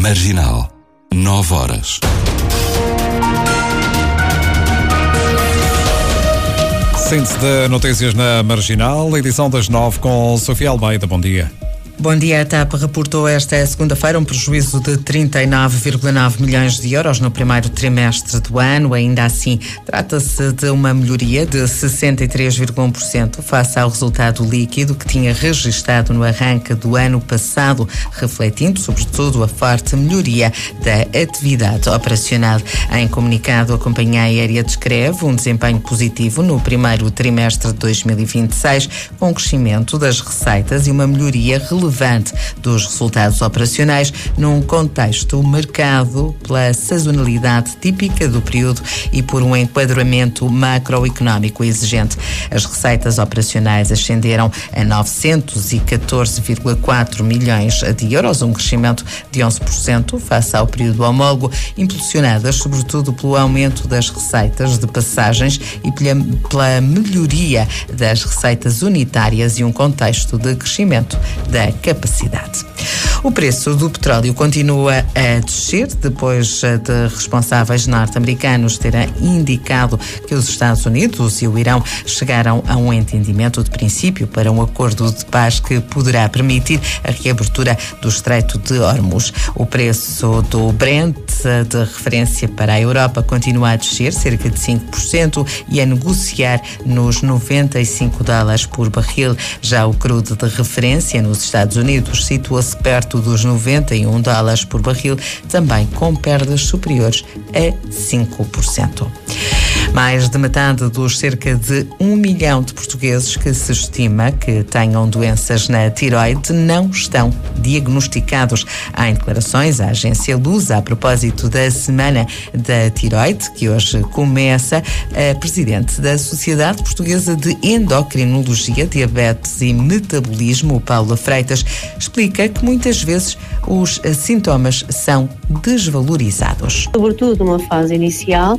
Marginal, 9 horas. Síntese de notícias na Marginal, edição das 9 com Sofia Almeida. Bom dia. Bom dia. A TAP reportou esta segunda-feira um prejuízo de 39,9 milhões de euros no primeiro trimestre do ano. Ainda assim, trata-se de uma melhoria de 63,1% face ao resultado líquido que tinha registado no arranque do ano passado, refletindo, sobretudo, a forte melhoria da atividade operacional. Em comunicado, a companhia aérea descreve um desempenho positivo no primeiro trimestre de 2026, com crescimento das receitas e uma melhoria relevante dos resultados operacionais num contexto marcado pela sazonalidade típica do período e por um enquadramento macroeconómico exigente. As receitas operacionais ascenderam a 914,4 milhões de euros, um crescimento de 11% face ao período homólogo, impulsionadas sobretudo pelo aumento das receitas de passagens e pela melhoria das receitas unitárias e um contexto de crescimento da capacidade. O preço do petróleo continua a descer depois de responsáveis norte-americanos terem indicado que os Estados Unidos e o Irão chegaram a um entendimento de princípio para um acordo de paz que poderá permitir a reabertura do Estreito de Hormuz. O preço do Brent de referência para a Europa continua a descer cerca de 5% e a negociar nos $95 por barril. Já o crudo de referência nos Estados Unidos situa-se perto dos $91 por barril, também com perdas superiores a 5%. Mais de metade dos cerca de 1 milhão de portugueses que se estima que tenham doenças na tiroide não estão diagnosticados. Em declarações à agência Lusa a propósito da Semana da Tiroide, que hoje começa, a presidente da Sociedade Portuguesa de Endocrinologia, Diabetes e Metabolismo, Paula Freitas, explica que muitas vezes os sintomas são desvalorizados. Sobretudo numa fase inicial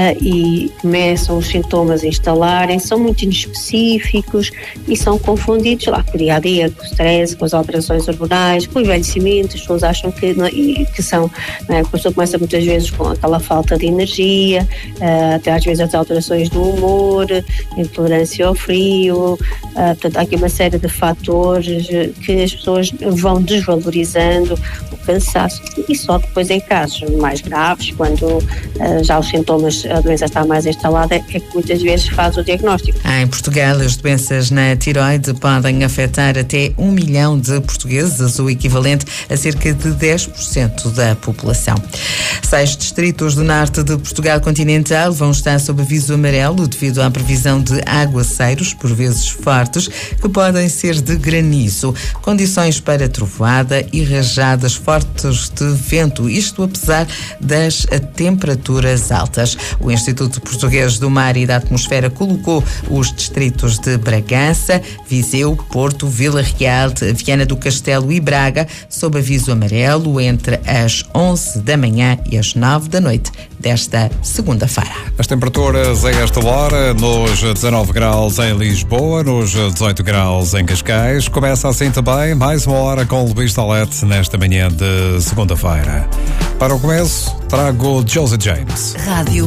e começam os sintomas a instalarem, são muito inespecíficos e são confundidos lá com o dia-a-dia, com o stress, com as alterações hormonais, com o envelhecimento. As pessoas acham que são, a pessoa começa muitas vezes com aquela falta de energia, até às vezes as alterações do humor, intolerância ao frio, portanto há aqui uma série de fatores que as pessoas vão desvalorizando, o cansaço, e só depois em casos mais graves, quando já os sintomas, a doença está mais instalada, é que muitas vezes faz o diagnóstico. Em Portugal, as doenças na tiroide podem afetar até 1 milhão de portugueses, o equivalente a cerca de 10% da população. 6 distritos do norte de Portugal continental vão estar sob aviso amarelo devido à previsão de aguaceiros, por vezes fortes, que podem ser de granizo, condições para trovoada e rajadas fortes de vento, isto apesar das temperaturas altas. O Instituto Português do Mar e da Atmosfera colocou os distritos de Bragança, Viseu, Porto, Vila Real, Viana do Castelo e Braga sob aviso amarelo entre as 11 da manhã e as 9 da noite desta segunda-feira. As temperaturas a esta hora, nos 19 graus em Lisboa, nos 18 graus em Cascais. Começa assim também mais uma hora com o Luís Salete nesta manhã de segunda-feira. Para o começo, trago José James. Rádio